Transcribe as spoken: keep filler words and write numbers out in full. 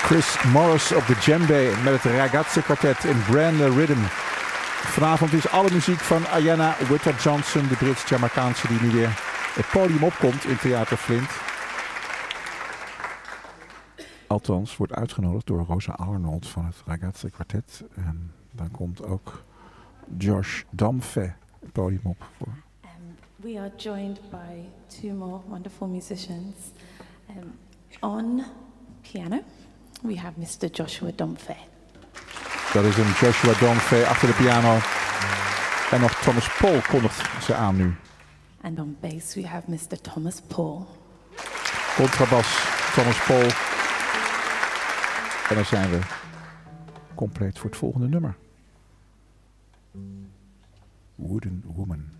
Chris Morris op de djembe met het Ragazzi Quartet in Brand New Rhythm. Vanavond is alle muziek van Ayanna Whitwer-Johnson, de Brits-Jamaicaanse die nu weer het podium opkomt in Theater Flint. Althans, wordt uitgenodigd door Rosa Arnold van het Ragazzi Quartet. En dan komt ook Josh Damfe het podium op. Voor. Um, we are joined by two more wonderful musicians. Um, on piano, we have mister Joshua Damfe. Dat is een Joshua Damfe achter de piano. En nog Thomas Paul kondigt ze aan nu. And on bass we have mister Thomas Paul. Contrabas, Thomas Paul. En dan zijn we compleet voor het volgende nummer. Wooden Woman.